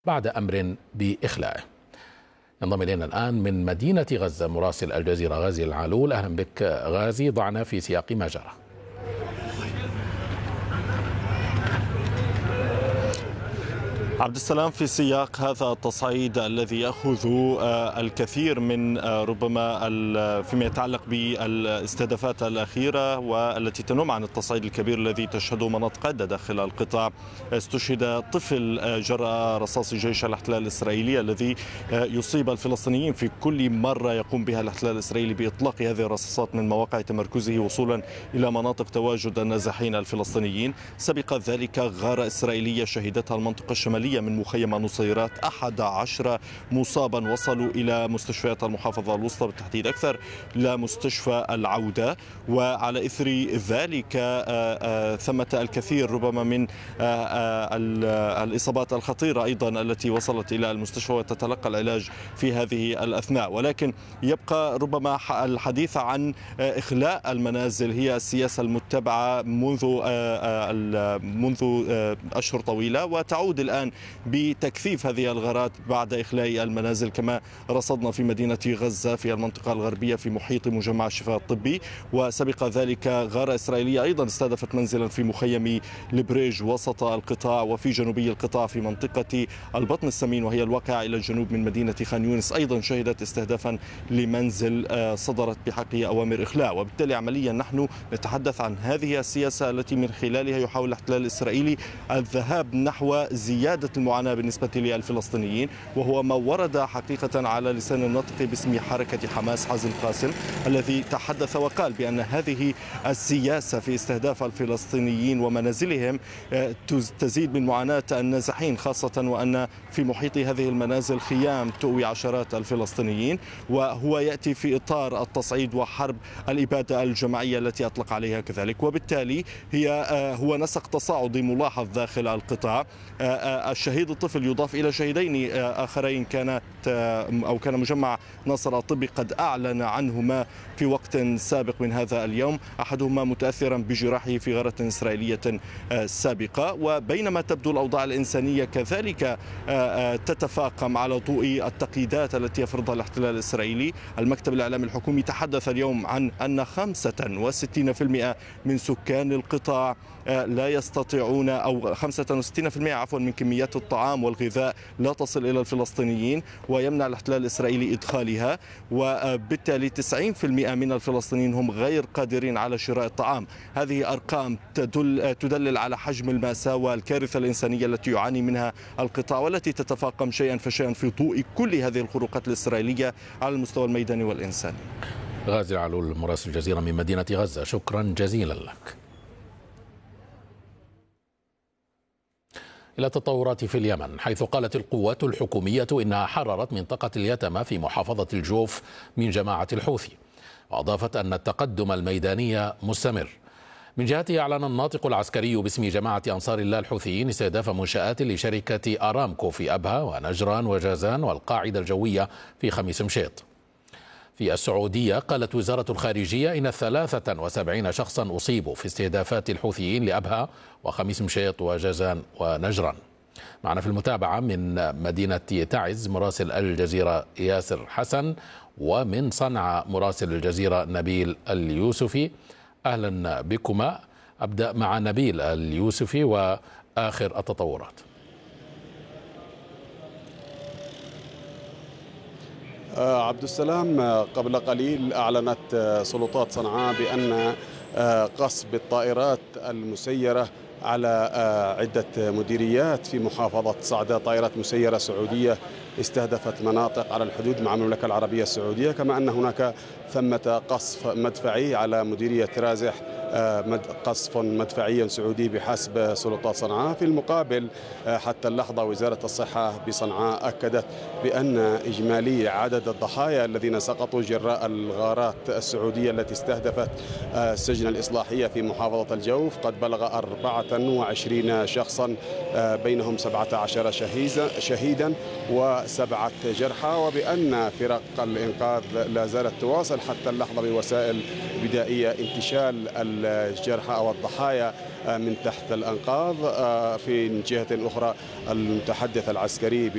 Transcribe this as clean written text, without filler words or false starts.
بعد أمر بإخلائه. ينضم إلينا الآن من مدينة غزة مراسل الجزيرة غازي العلول. أهلا بك غازي، ضعنا في سياق ما جرى. عبد السلام، في سياق هذا التصعيد الذي يأخذ الكثير من ربما فيما يتعلق بالاستهدافات الأخيرة والتي تنم عن التصعيد الكبير الذي تشهده مناطق عدة داخل القطاع، استشهد طفل جراء رصاص جيش الاحتلال الإسرائيلي الذي يصيب الفلسطينيين في كل مرة يقوم بها الاحتلال الإسرائيلي بإطلاق هذه الرصاصات من مواقع تمركزه وصولا إلى مناطق تواجد النازحين الفلسطينيين. سبق ذلك غارة إسرائيلية شهدتها المنطقة الشمالية من مخيم نصيرات، 11 مصابا وصلوا إلى مستشفيات المحافظة الوسطى، بالتحديد أكثر إلى مستشفى العودة. وعلى إثر ذلك ثمة الكثير ربما من الإصابات الخطيرة أيضا التي وصلت إلى المستشفى وتتلقى العلاج في هذه الأثناء. ولكن يبقى ربما الحديث عن إخلاء المنازل هي السياسة المتبعة منذ أشهر طويلة، وتعود الآن بتكثيف هذه الغارات بعد إخلاء المنازل، كما رصدنا في مدينة غزة في المنطقة الغربية في محيط مجمع الشفاء الطبي. وسبق ذلك غارة إسرائيلية أيضا استهدفت منزلا في مخيم البريج وسط القطاع وفي جنوبي القطاع في منطقة البطن السمين وهي الواقعة إلى الجنوب من مدينة خان يونس، أيضا شهدت استهدافا لمنزل صدرت بحقه أوامر إخلاء. وبالتالي عمليا نحن نتحدث عن هذه السياسة التي من خلالها يحاول الاحتلال الإسرائيلي الذهاب نحو زيادة المعاناة بالنسبة للفلسطينيين، وهو ما ورد حقيقة على لسان الناطق باسم حركة حماس حازم قاسم، الذي تحدث وقال بأن هذه السياسة في استهداف الفلسطينيين ومنازلهم تزيد من معاناة النازحين، خاصة وأن في محيط هذه المنازل خيام تؤوي عشرات الفلسطينيين، وهو يأتي في إطار التصعيد وحرب الإبادة الجماعية التي أطلق عليها كذلك. وبالتالي هو نسق تصاعدي ملاحظ داخل القطاع. الشهيد الطفل يضاف إلى شهيدين آخرين كان مجمع ناصر الطبي قد أعلن عنهما في وقت سابق من هذا اليوم، أحدهما متأثرا بجراحه في غارة إسرائيلية سابقة. وبينما تبدو الأوضاع الإنسانية كذلك تتفاقم على ضوء التقييدات التي يفرضها الاحتلال الإسرائيلي، المكتب الإعلامي الحكومي تحدث اليوم عن أن 65% من سكان القطاع لا يستطيعون، أو 65% عفوا من كميات الطعام والغذاء لا تصل إلى الفلسطينيين ويمنع الاحتلال الإسرائيلي إدخالها، وبالتالي 90% من الفلسطينيين هم غير قادرين على شراء الطعام. هذه أرقام تدلل على حجم المأساة والكارثة الإنسانية التي يعاني منها القطاع، والتي تتفاقم شيئا فشيئا في ضوء كل هذه الخروقات الإسرائيلية على المستوى الميداني والإنساني. غازي العلول مراسل الجزيرة من مدينة غزة، شكرا جزيلا لك. إلى التطورات في اليمن، حيث قالت القوات الحكومية إنها حررت منطقة اليتمة في محافظة الجوف من جماعة الحوثي، وأضافت أن التقدم الميداني مستمر. من جهته أعلن الناطق العسكري باسم جماعة أنصار الله الحوثيين استهداف منشآت لشركة أرامكو في أبها ونجران وجازان والقاعدة الجوية في خميس مشيط. في السعودية قالت وزارة الخارجية إن 73 شخصا أصيبوا في استهدافات الحوثيين لأبها وخميس مشيط وجازان ونجران. معنا في المتابعة من مدينة تعز مراسل الجزيرة ياسر حسن، ومن صنعاء مراسل الجزيرة نبيل اليوسفي. أهلا بكما. أبدأ مع نبيل اليوسفي وآخر التطورات. عبد السلام، قبل قليل أعلنت سلطات صنعاء بأن قصف الطائرات المسيرة على عدة مديريات في محافظة صعدة، طائرات مسيرة سعودية استهدفت مناطق على الحدود مع المملكة العربية السعودية، كما أن هناك ثمة قصف مدفعي على مديرية رازح، قصف مدفعي سعودي بحسب سلطات صنعاء. في المقابل حتى اللحظة وزارة الصحة بصنعاء أكدت بأن إجمالي عدد الضحايا الذين سقطوا جراء الغارات السعودية التي استهدفت السجن الإصلاحية في محافظة الجوف قد بلغ 24 شخصا، بينهم 17 شهيدا و7 جرحى، وبأن فرق الإنقاذ لا زالت تواصل حتى اللحظة بوسائل بدائية انتشال الجرحى أو الضحايا من تحت الأنقاض. في جهة أخرى المتحدث العسكري